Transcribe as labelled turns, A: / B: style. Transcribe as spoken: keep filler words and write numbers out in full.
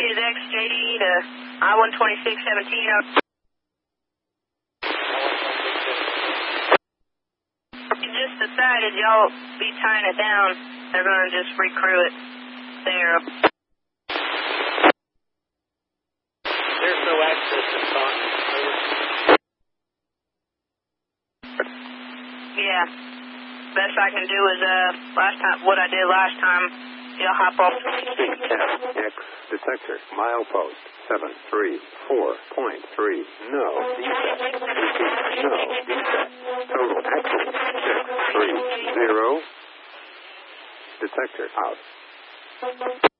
A: is X J D to I one twenty-six seventeen. You just decided y'all be tying it down. They're going to just recrew it there.
B: There's no access in front.
A: Yeah. Best I can do is uh last time what I did last time. Y'all hop off.
C: X detector milepost seven three four point three. No defect. No defect. Total axle six three zero. Detector out.